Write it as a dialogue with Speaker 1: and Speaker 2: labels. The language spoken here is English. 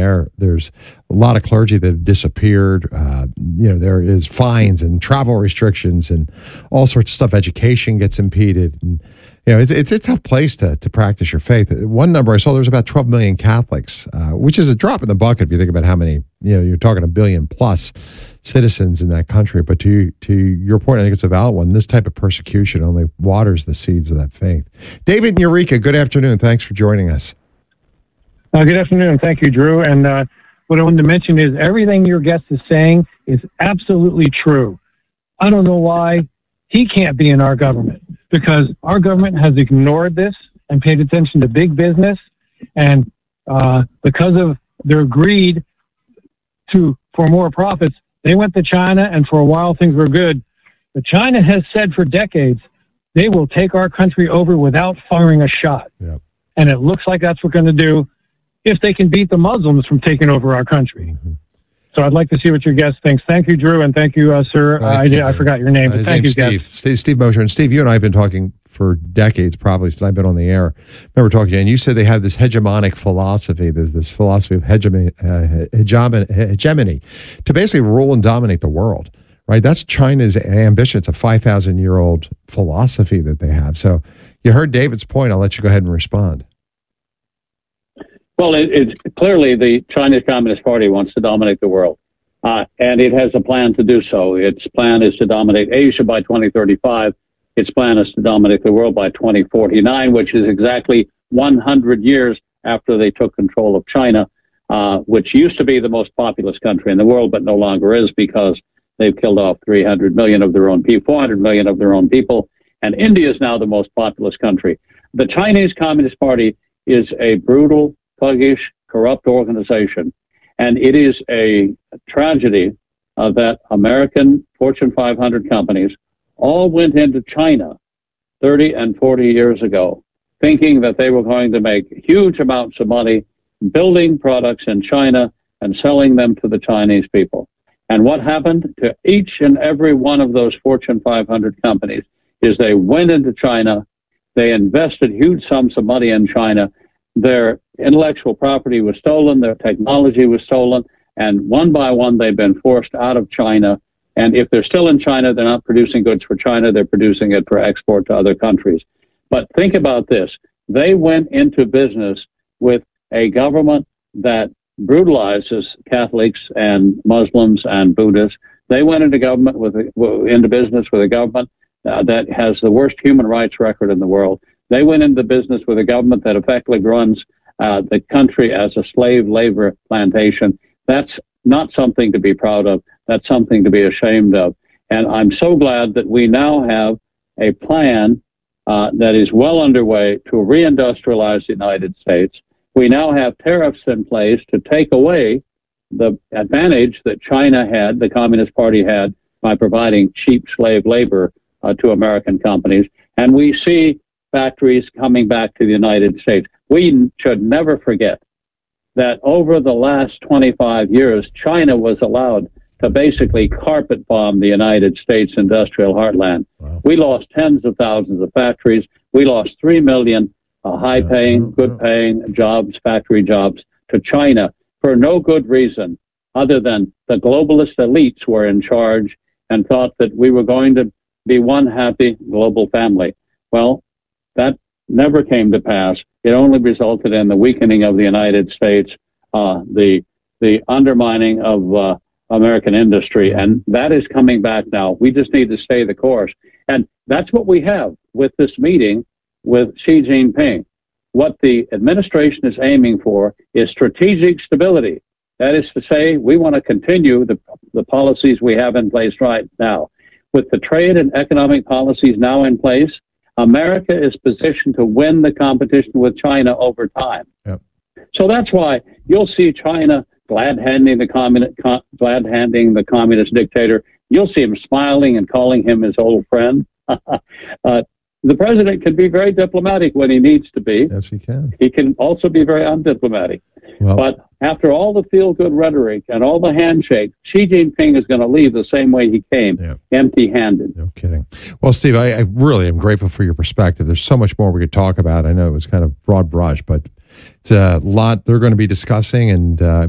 Speaker 1: there's a lot of clergy that have disappeared. There is fines and travel restrictions and all sorts of stuff. Education gets impeded. And, it's a tough place to practice your faith. One number I saw, there's about 12 million Catholics, which is a drop in the bucket if you think about how many, you're talking 1 billion plus citizens in that country. But to your point, I think it's a valid one. This type of persecution only waters the seeds of that faith. David in Eureka, good afternoon. Thanks for joining us.
Speaker 2: Good afternoon. Thank you, Drew. And what I wanted to mention is everything your guest is saying is absolutely true. I don't know why he can't be in our government, because our government has ignored this and paid attention to big business. And because of their greed for more profits, they went to China, and for a while things were good. But China has said for decades they will take our country over without firing a shot.
Speaker 1: Yep.
Speaker 2: And it looks like that's what we're going to do if they can beat the Muslims from taking over our country.
Speaker 1: Mm-hmm.
Speaker 2: So I'd like to see what your guest thinks. Thank you, Drew, and thank you, sir. I forgot your name, but thank you,
Speaker 1: Steve.
Speaker 2: guest.
Speaker 1: Steve Mosher. And Steve, you and I have been talking for decades, probably since I've been on the air. I remember talking to you, and you said they have this hegemonic philosophy. There's this philosophy of hegemony to basically rule and dominate the world, right? That's China's ambition. It's a 5,000-year-old philosophy that they have. So you heard David's point. I'll let you go ahead and respond.
Speaker 3: Well, it's clearly the Chinese Communist Party wants to dominate the world, and it has a plan to do so. Its plan is to dominate Asia by 2035. Its plan is to dominate the world by 2049, which is exactly 100 years after they took control of China, which used to be the most populous country in the world, but no longer is, because they've killed off 300 million of their own people, 400 million of their own people, and India is now the most populous country. The Chinese Communist Party is a brutal, thuggish, corrupt organization. And it is a tragedy that American Fortune 500 companies all went into China 30 and 40 years ago, thinking that they were going to make huge amounts of money building products in China and selling them to the Chinese people. And what happened to each and every one of those Fortune 500 companies is they went into China, they invested huge sums of money in China, their intellectual property was stolen, their technology was stolen, and one by one they've been forced out of China. And if they're still in China, they're not producing goods for China, they're producing it for export to other countries. But think about this. They went into business with a government that brutalizes Catholics and Muslims and Buddhists. They went into business with a government that has the worst human rights record in the world. They went into business with a government that effectively runs the country as a slave labor plantation. That's not something to be proud of. That's something to be ashamed of. And I'm so glad that we now have a plan that is well underway to reindustrialize the United States. We now have tariffs in place to take away the advantage that China had, the Communist Party had, by providing cheap slave labor to American companies. And we see factories coming back to the United States. We should never forget that over the last 25 years, China was allowed to basically carpet bomb the United States industrial heartland. Wow. We lost tens of thousands of factories. We lost 3 million high-paying, good-paying jobs, factory jobs, to China for no good reason other than the globalist elites were in charge and thought that we were going to be one happy global family. Well, that never came to pass. It only resulted in the weakening of the United States, the undermining of American industry, and that is coming back now. We just need to stay the course. And that's what we have with this meeting with Xi Jinping. What the administration is aiming for is strategic stability. That is to say, we want to continue the policies we have in place right now. With the trade and economic policies now in place, America is positioned to win the competition with China over time.
Speaker 1: Yep.
Speaker 3: So that's why you'll see China glad-handing the communist dictator. You'll see him smiling and calling him his old friend. The president can be very diplomatic when he needs to be.
Speaker 1: Yes, he can.
Speaker 3: He can also be very undiplomatic.
Speaker 1: Well,
Speaker 3: but after all the feel-good rhetoric and all the handshake, Xi Jinping is going to leave the same way he came, empty-handed.
Speaker 1: No kidding. Well, Steve, I really am grateful for your perspective. There's so much more we could talk about. I know it was kind of broad brush, but it's a lot they're going to be discussing, and